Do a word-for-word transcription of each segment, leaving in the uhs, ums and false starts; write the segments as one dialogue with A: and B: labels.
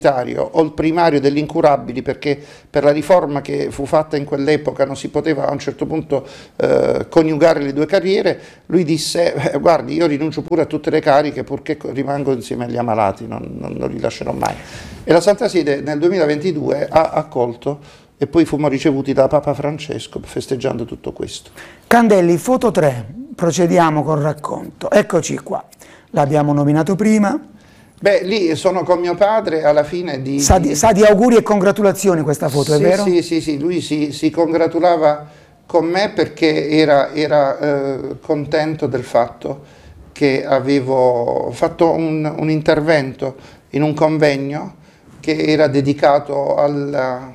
A: o il primario dell'incurabili, perché per la riforma che fu fatta in quell'epoca non si poteva a un certo punto eh, coniugare le due carriere, lui disse eh, guardi, io rinuncio pure a tutte le cariche purché rimango insieme agli ammalati, non, non, non li lascerò mai. E la Santa Sede nel duemilaventidue ha accolto e poi fummo ricevuti da Papa Francesco festeggiando tutto questo.
B: Candelli, foto tre, procediamo col racconto. Eccoci qua, l'abbiamo nominato prima.
A: Beh, lì sono con mio padre alla fine di...
B: Sa di, sa di auguri e congratulazioni questa foto,
A: sì,
B: è vero?
A: Sì, sì, sì, lui si, si congratulava con me perché era, era eh, contento del fatto che avevo fatto un, un intervento in un convegno che era dedicato alla,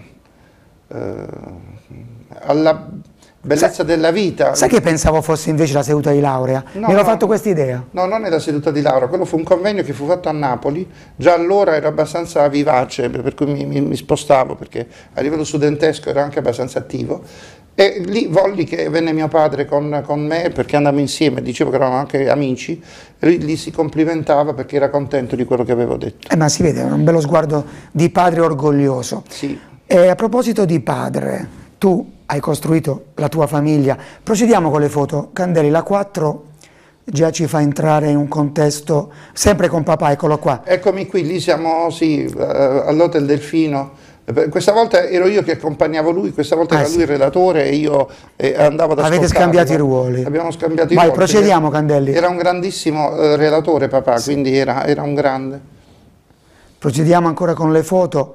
A: eh, alla bellezza
B: Sa,
A: della vita.
B: Sai che pensavo fosse invece la seduta di laurea?
A: No,
B: Mi ero
A: no,
B: fatto questa idea.
A: No, non è la seduta di laurea, quello fu un convegno che fu fatto a Napoli, già allora ero abbastanza vivace, per cui mi, mi, mi spostavo, perché a livello studentesco ero anche abbastanza attivo, e lì volli che venne mio padre con, con me, perché andavamo insieme, dicevo che eravamo anche amici, e lui lì si complimentava perché era contento di quello che avevo detto.
B: Eh, ma si vede, un bello sguardo di padre orgoglioso.
A: Sì.
B: E a proposito di padre, tu hai costruito la tua famiglia. Procediamo con le foto. Candelli, la quattro già ci fa entrare in un contesto, sempre con papà, eccolo qua.
A: Eccomi qui, lì siamo, sì, all'Hotel Delfino. Questa volta ero io che accompagnavo lui, questa volta ah, era lui sì. il relatore e io eh, andavo ad ascoltarlo.
B: Avete scambiato i ruoli.
A: Abbiamo scambiato i
B: Vai,
A: ruoli.
B: procediamo, Candelli.
A: Era un grandissimo eh, relatore papà, sì. quindi era, era un grande.
B: Procediamo ancora con le foto.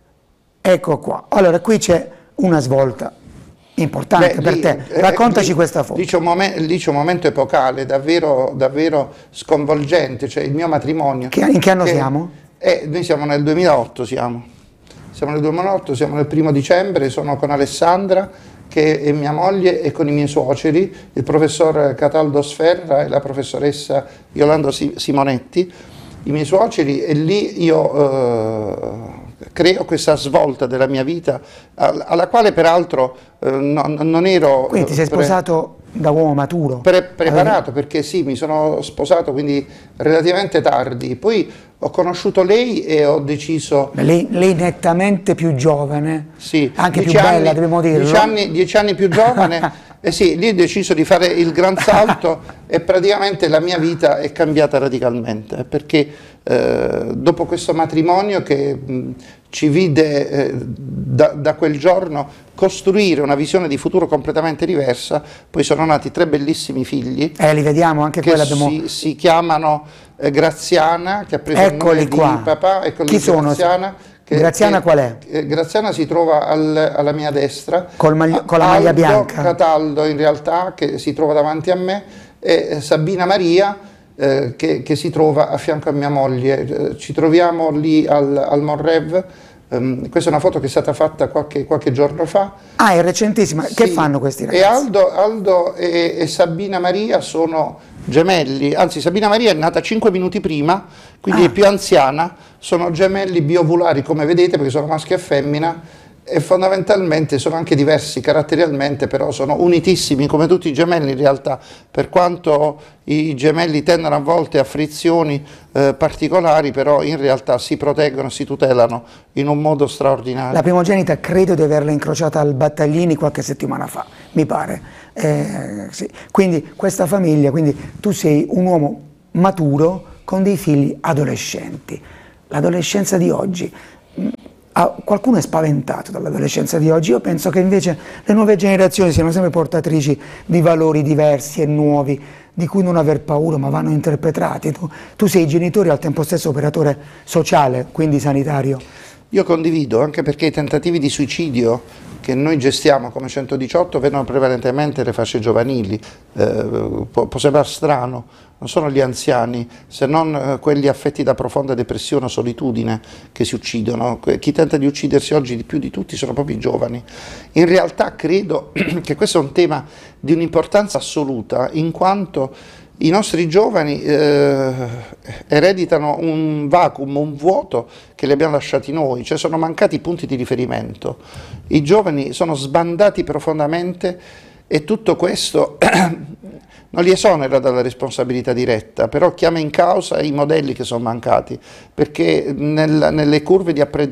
B: Ecco qua. Allora, qui c'è una svolta importante Beh, per lì, te, raccontaci
A: eh, lì,
B: questa foto.
A: Lì c'è un, un momento epocale, davvero, davvero sconvolgente, cioè il mio matrimonio.
B: Che, in che anno che, siamo?
A: Eh, noi siamo nel duemilaotto, siamo. siamo nel duemilaotto, siamo nel primo dicembre, sono con Alessandra, che è mia moglie, e con i miei suoceri, il professor Cataldo Sferra e la professoressa Yolanda Simonetti, i miei suoceri, e lì io... Eh, creo questa svolta della mia vita, alla quale peraltro eh, non, non ero...
B: Quindi ti sei sposato da uomo maturo?
A: Pre preparato, perché sì, mi sono sposato quindi relativamente tardi, poi ho conosciuto lei e ho deciso...
B: Lei, lei nettamente più giovane,
A: sì,
B: anche più bella,
A: anni,
B: dobbiamo dirlo.
A: Dieci anni, dieci anni più giovane, e sì, lì ho deciso di fare il gran salto e praticamente la mia vita è cambiata radicalmente, perché eh, dopo questo matrimonio che mh, ci vide eh, da, da quel giorno costruire una visione di futuro completamente diversa, poi sono nati tre bellissimi figli.
B: Eh, li vediamo, anche quelli abbiamo...
A: Si, si chiamano eh, Graziana, che ha preso
B: Eccoli
A: il nome
B: qua.
A: di papà, eccoli
B: Chi sono?
A: Graziana. Che,
B: Graziana
A: che,
B: qual è?
A: Eh, Graziana si trova al, alla mia destra,
B: Col magli con la maglia
A: Aldo
B: bianca.
A: Cataldo in realtà, che si trova davanti a me, e Sabina Maria, eh, che, che si trova a fianco a mia moglie. Eh, ci troviamo lì al, al Monrev. Um, questa è una foto che è stata fatta qualche, qualche giorno fa.
B: Ah, è recentissima. Sì. Che fanno questi ragazzi?
A: E Aldo, Aldo e, e Sabina Maria sono gemelli, anzi Sabina Maria è nata cinque minuti prima, quindi ah. è più anziana, sono gemelli biovulari come vedete, perché sono maschio e femmina, e fondamentalmente sono anche diversi caratterialmente, però sono unitissimi come tutti i gemelli in realtà, per quanto i gemelli tendono a volte a frizioni eh, particolari, però in realtà si proteggono, si tutelano in un modo straordinario.
B: La primogenita credo di averla incrociata al Battaglini qualche settimana fa, mi pare. Eh, sì. Quindi questa famiglia, quindi tu sei un uomo maturo con dei figli adolescenti. L'adolescenza di oggi... Ah, qualcuno è spaventato dall'adolescenza di oggi. Io penso che invece le nuove generazioni siano sempre portatrici di valori diversi e nuovi, di cui non aver paura, ma vanno interpretati. Tu, tu sei genitore e al tempo stesso operatore sociale, quindi sanitario.
A: Io condivido, anche perché i tentativi di suicidio che noi gestiamo come centodiciotto vedono prevalentemente le fasce giovanili. Eh, può, può sembrare strano, non sono gli anziani, se non eh, quelli affetti da profonda depressione o solitudine che si uccidono. Chi tenta di uccidersi oggi di più di tutti sono proprio i giovani. In realtà credo che questo è un tema di un'importanza assoluta, in quanto i nostri giovani eh, ereditano un vacuum, un vuoto che li abbiamo lasciati noi, cioè sono mancati punti di riferimento. I giovani sono sbandati profondamente e tutto questo non li esonera dalla responsabilità diretta, però chiama in causa i modelli che sono mancati, perché nel, nelle curve di apprendimento